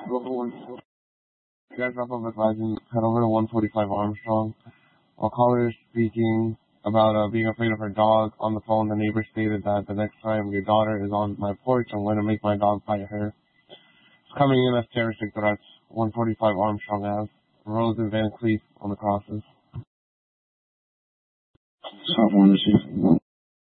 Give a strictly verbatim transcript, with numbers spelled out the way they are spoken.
You guys up of advising, head over to one forty-five Armstrong. While caller is speaking about uh, being afraid of her dog on the phone, the neighbor stated that the next time your daughter is on my porch, I'm going to make my dog bite her. It's coming in as terroristic threats. one forty-five Armstrong Ave. Rose and Van Cleef on the crosses. South one receive.